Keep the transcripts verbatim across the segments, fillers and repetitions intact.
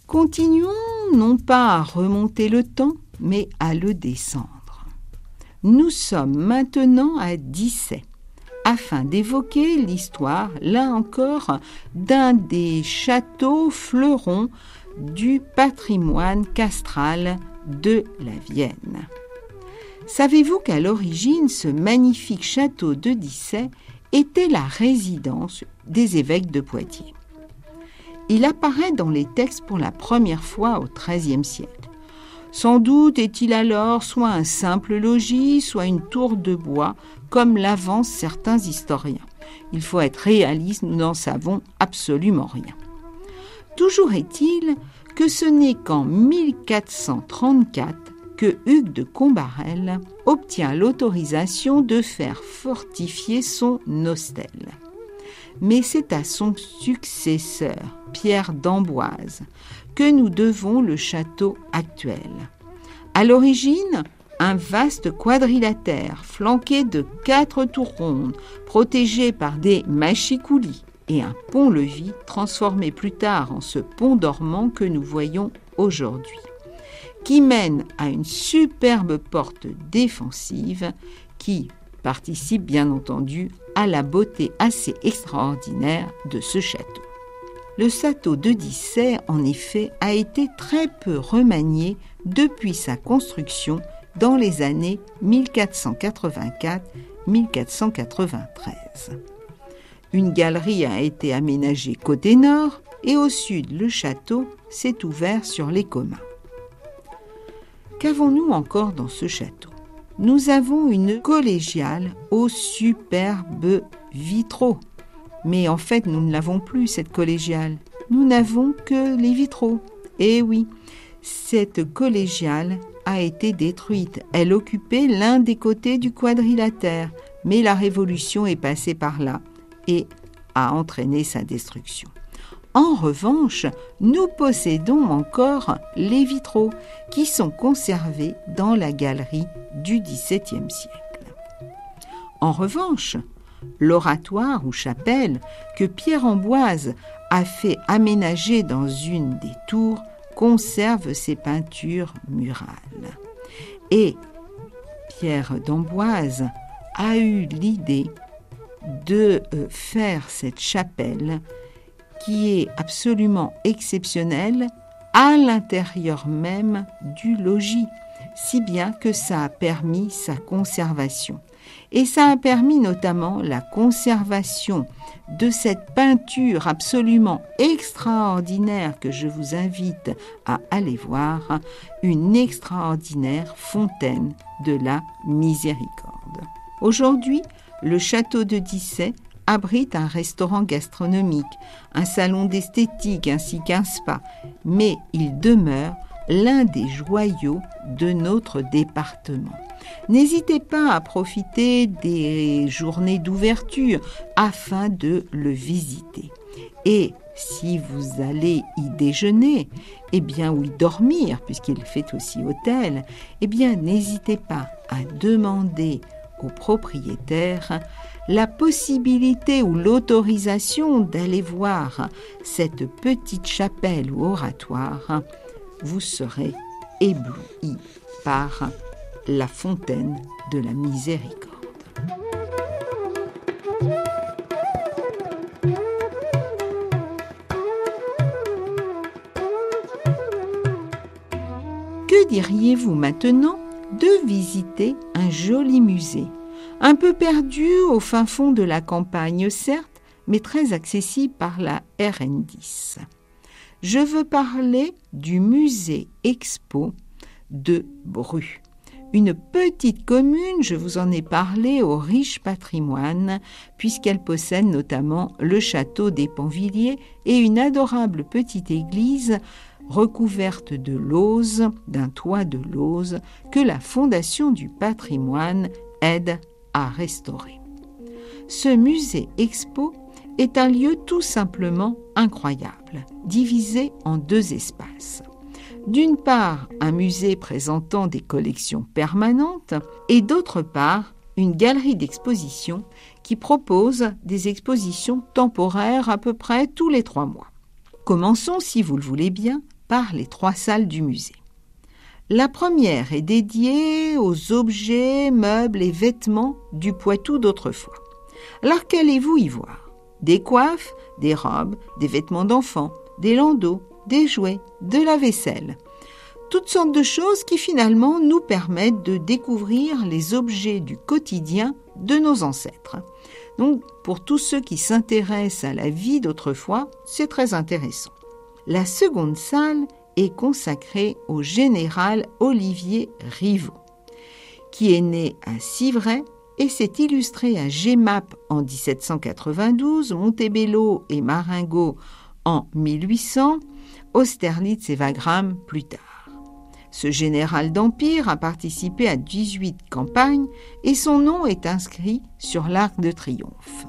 Continuons non pas à remonter le temps, mais à le descendre. Nous sommes maintenant à Dissay, afin d'évoquer l'histoire, là encore, d'un des châteaux fleurons du patrimoine castral de la Vienne. Savez-vous qu'à l'origine, ce magnifique château de Dissay était la résidence des évêques de Poitiers? Il apparaît dans les textes pour la première fois au treizième siècle. Sans doute est-il alors soit un simple logis, soit une tour de bois, comme l'avancent certains historiens. Il faut être réaliste, nous n'en savons absolument rien. Toujours est-il que ce n'est qu'en mille quatre cent trente-quatre que Hugues de Combarel obtient l'autorisation de faire fortifier son hostel. Mais c'est à son successeur, Pierre d'Amboise, que nous devons le château actuel. À l'origine, un vaste quadrilatère flanqué de quatre tours rondes, protégé par des mâchicoulis et un pont-levis transformé plus tard en ce pont dormant que nous voyons aujourd'hui, qui mène à une superbe porte défensive qui participe bien entendu à la beauté assez extraordinaire de ce château. Le château de Dissay, en effet, a été très peu remanié depuis sa construction dans les années mille quatre cent quatre-vingt-quatre à mille quatre cent quatre-vingt-treize. Une galerie a été aménagée côté nord et au sud, le château s'est ouvert sur les communs. Qu'avons-nous encore dans ce château ? Nous avons une collégiale aux superbes vitraux. Mais en fait, nous ne l'avons plus, cette collégiale. Nous n'avons que les vitraux. Eh oui, cette collégiale a été détruite. Elle occupait l'un des côtés du quadrilatère, mais la Révolution est passée par là et a entraîné sa destruction. En revanche, nous possédons encore les vitraux qui sont conservés dans la galerie du dix-septième siècle. En revanche, l'oratoire ou chapelle que Pierre Amboise a fait aménager dans une des tours conserve ses peintures murales. Et Pierre d'Amboise a eu l'idée de faire cette chapelle qui est absolument exceptionnelle à l'intérieur même du logis, si bien que ça a permis sa conservation. Et ça a permis notamment la conservation de cette peinture absolument extraordinaire que je vous invite à aller voir, une extraordinaire fontaine de la Miséricorde. Aujourd'hui, le château de Dissay abrite un restaurant gastronomique, un salon d'esthétique ainsi qu'un spa, mais il demeure l'un des joyaux de notre département. N'hésitez pas à profiter des journées d'ouverture afin de le visiter. Et si vous allez y déjeuner, eh bien, ou y dormir, puisqu'il fait aussi hôtel, eh bien, n'hésitez pas à demander au propriétaire la possibilité ou l'autorisation d'aller voir cette petite chapelle ou oratoire. Vous serez ébloui par la fontaine de la Miséricorde. Que diriez-vous maintenant de visiter un joli musée, un peu perdu au fin fond de la campagne, certes, mais très accessible par la R N dix. Je veux parler du musée Expo de Bru. Une petite commune, je vous en ai parlé, au riche patrimoine, puisqu'elle possède notamment le château des Panvilliers et une adorable petite église recouverte de lauze, d'un toit de lauze, que la Fondation du patrimoine aide à restaurer. Ce musée Expo est un lieu tout simplement incroyable, divisé en deux espaces. D'une part, un musée présentant des collections permanentes et d'autre part, une galerie d'exposition qui propose des expositions temporaires à peu près tous les trois mois. Commençons, si vous le voulez bien, par les trois salles du musée. La première est dédiée aux objets, meubles et vêtements du Poitou d'autrefois. Alors qu'allez-vous y voir ? Des coiffes, des robes, des vêtements d'enfants, des landaux, des jouets, de la vaisselle. Toutes sortes de choses qui finalement nous permettent de découvrir les objets du quotidien de nos ancêtres. Donc, pour tous ceux qui s'intéressent à la vie d'autrefois, c'est très intéressant. La seconde salle est consacrée au général Olivier Rivaud, qui est né à Civray et s'est illustré à Jemmapes en dix-sept cent quatre-vingt-douze, Montebello et Marengo en mille huit cents, Austerlitz et Wagram plus tard. Ce général d'Empire a participé à dix-huit campagnes et son nom est inscrit sur l'Arc de Triomphe.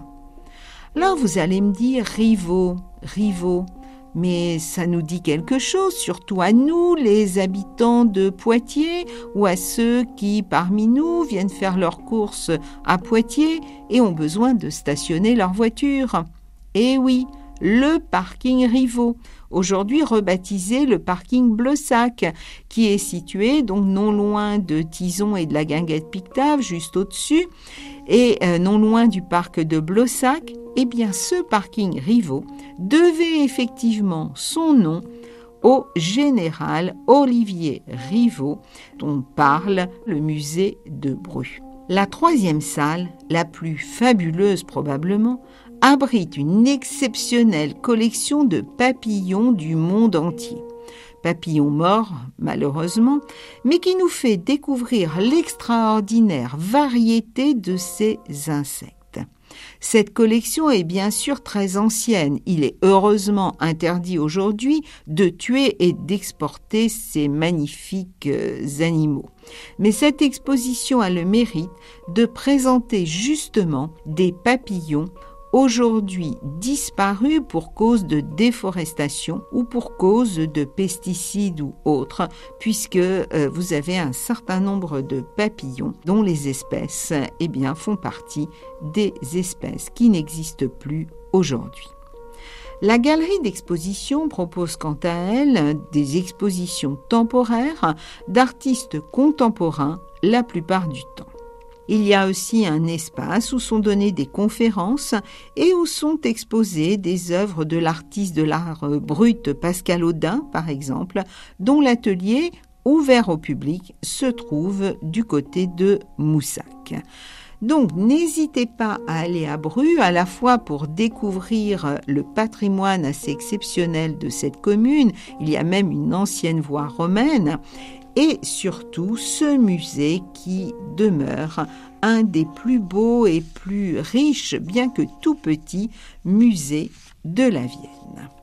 Là, vous allez me dire Rivaud, Rivaud, mais ça nous dit quelque chose, surtout à nous, les habitants de Poitiers, ou à ceux qui, parmi nous, viennent faire leurs courses à Poitiers et ont besoin de stationner leur voiture. Eh oui, le parking Rivaud, aujourd'hui rebaptisé le parking Blossac, qui est situé donc non loin de Tizon et de la guinguette Pictave, juste au-dessus, et euh, non loin du parc de Blossac. Eh bien, ce parking Rivaud devait effectivement son nom au général Olivier Rivaud, dont parle le musée de Bru. La troisième salle, la plus fabuleuse probablement, abrite une exceptionnelle collection de papillons du monde entier. Papillons morts, malheureusement, mais qui nous fait découvrir l'extraordinaire variété de ces insectes. Cette collection est bien sûr très ancienne. Il est heureusement interdit aujourd'hui de tuer et d'exporter ces magnifiques animaux. Mais cette exposition a le mérite de présenter justement des papillons aujourd'hui disparus pour cause de déforestation ou pour cause de pesticides ou autres, puisque euh, vous avez un certain nombre de papillons dont les espèces eh bien, font partie des espèces qui n'existent plus aujourd'hui. La galerie d'exposition propose quant à elle des expositions temporaires d'artistes contemporains la plupart du temps. Il y a aussi un espace où sont données des conférences et où sont exposées des œuvres de l'artiste de l'art brut Pascal Audin, par exemple, dont l'atelier, ouvert au public, se trouve du côté de Moussac. Donc, n'hésitez pas à aller à Bru, à la fois pour découvrir le patrimoine assez exceptionnel de cette commune, il y a même une ancienne voie romaine, et surtout ce musée qui demeure un des plus beaux et plus riches, bien que tout petit, musées de la Vienne.